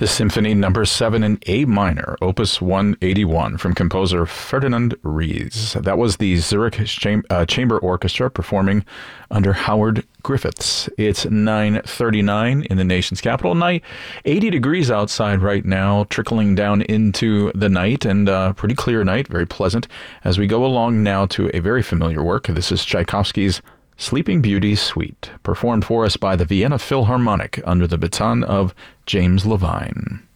The Symphony Number 7 in A minor, Opus 181, from composer Ferdinand Ries. That was the Zurich Chamber Orchestra performing under Howard Griffiths. It's 9:39 in the nation's capital. 80 degrees outside right now, trickling down into the night, and pretty clear night, very pleasant. As we go along now to a very familiar work, this is Tchaikovsky's Sleeping Beauty Suite, performed for us by the Vienna Philharmonic under the baton of James Levine.